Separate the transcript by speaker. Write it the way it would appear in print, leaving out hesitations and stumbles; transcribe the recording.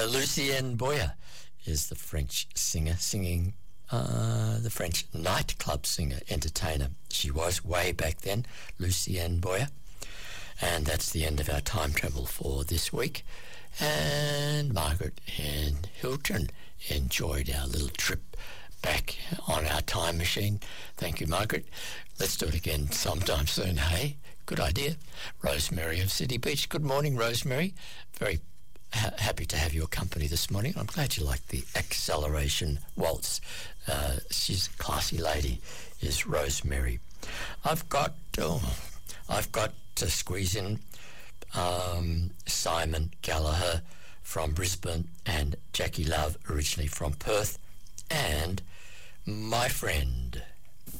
Speaker 1: Lucienne Boyer is the French singer singing the French nightclub singer, entertainer. She was way back then, Lucienne Boyer. And that's the end of our time travel for this week. And Margaret and Hilton enjoyed our little trip back on our time machine. Thank you, Margaret. Let's do it again sometime soon, hey? Good idea. Rosemary of City Beach. Good morning, Rosemary. Very happy to have your company this morning. I'm glad you like the acceleration waltz. She's a classy lady, is Rosemary. I've got to squeeze in Simon Gallagher from Brisbane and Jackie Love, originally from Perth, and my friend